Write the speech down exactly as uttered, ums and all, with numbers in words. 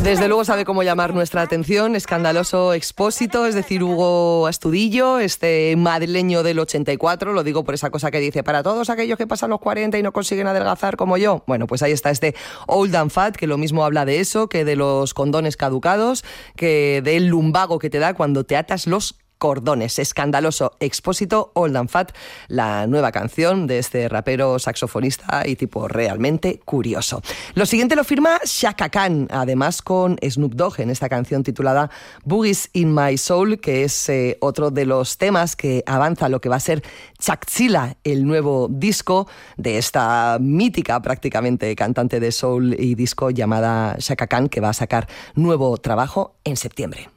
Desde luego sabe cómo llamar nuestra atención, Escandaloso Expósito, es decir, Hugo Astudillo, este madrileño del ochenta y cuatro, lo digo por esa cosa que dice, para todos aquellos que pasan los cuarenta y no consiguen adelgazar como yo. Bueno, pues ahí está este Old and Fat, que lo mismo habla de eso, que de los condones caducados, que del lumbago que te da cuando te atas los cordones. Escandaloso Expósito, Old and Fat, la nueva canción de este rapero saxofonista y tipo realmente curioso. Lo siguiente lo firma Chaka Khan, además con Snoop Dogg en esta canción titulada Boogies in My Soul, que es eh, otro de los temas que avanza lo que va a ser Chakzilla, el nuevo disco de esta mítica prácticamente cantante de soul y disco llamada Chaka Khan, que va a sacar nuevo trabajo en septiembre.